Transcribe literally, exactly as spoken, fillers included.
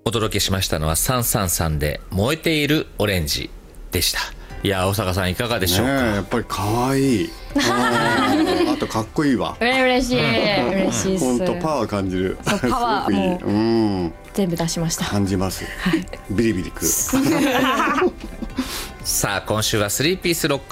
お届けしましたのはさんさんさんで燃えているオレンジでした。いや大阪さんいかがでしょうか。 ねえやっぱり可愛いあとかっこいいわ。 うれ嬉しい嬉しいっす。 本当パワー感じる。 そうパワーすごくいい、 もううん、 全部出しました。 感じます、はい、ビリビリくるさあ今週はスリーピースロック